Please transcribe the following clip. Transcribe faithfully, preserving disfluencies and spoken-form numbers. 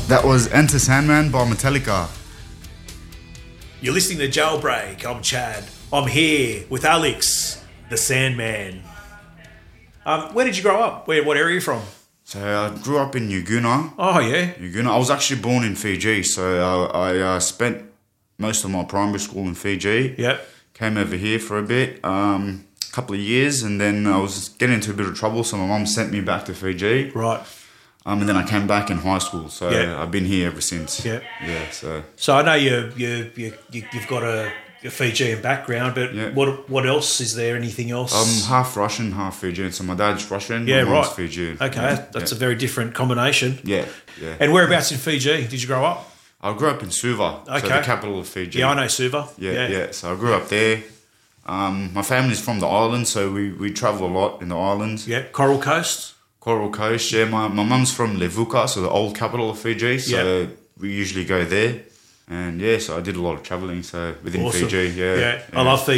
That was Enter Sandman by Metallica. You're listening to Jailbreak. I'm Chad. I'm here with Alex, the Sandman. Um, where did you grow up? Where? What area are you from? So I grew up in Uguna. Oh, yeah. Uguna. I was actually born in Fiji, so I, I uh, spent most of my primary school in Fiji. Yep. Came over here for a bit, um, a couple of years, and then I was getting into a bit of trouble, so my mum sent me back to Fiji. Right. Um, and then I came back in high school, so Yeah. I've been here ever since. Yeah. Yeah, so... So I know you you you you- you've got a, a Fijian background, but Yeah. what what else is there? Anything else? I'm half Russian, half Fijian, so my dad's Russian, yeah, my mum's right. Fijian. Okay, Yeah, that's yeah. a very different combination. Yeah, yeah. And whereabouts in Fiji did you grow up? I grew up in Suva, so Okay. the capital of Fiji. Yeah, I know Suva. Yeah, yeah. So I grew up there. Um, my family's from the islands, so we, we travel a lot in the islands. Yeah, Coral Coast. Coral Coast, yeah. My my mum's from Levuka, so the old capital of Fiji, so Yeah. we usually go there. And yeah, so I did a lot of travelling, so within Awesome. Fiji, yeah, Yeah, I love Fiji.